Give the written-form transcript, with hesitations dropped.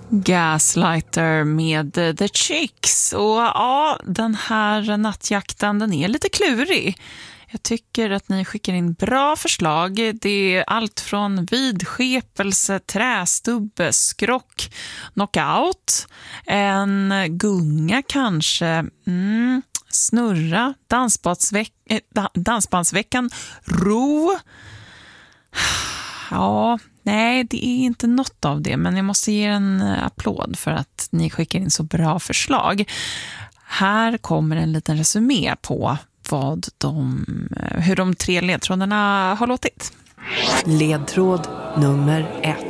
Gaslighter med The Chicks. Och ja, den här nattjakten, den är lite klurig. Jag tycker att ni skickar in bra förslag. Det är allt från vidskepelse, trästubbe, skrock, knockout, en gunga kanske, snurra, dansbandsveckan, ro. Ja, nej, det är inte något av det, men jag måste ge en applåd för att ni skickar in så bra förslag. Här kommer en liten resumé på hur de 3 ledtrådarna har låtit. Ledtråd nummer 1.